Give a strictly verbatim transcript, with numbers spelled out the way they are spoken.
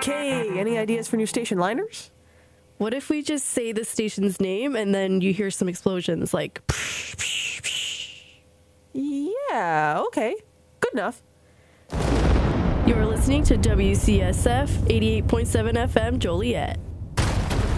Okay, any ideas for new station liners? What if we just say the station's name and then you hear some explosions like... Yeah, okay. Good enough. You're listening to W C S F eighty-eight point seven F M Joliet.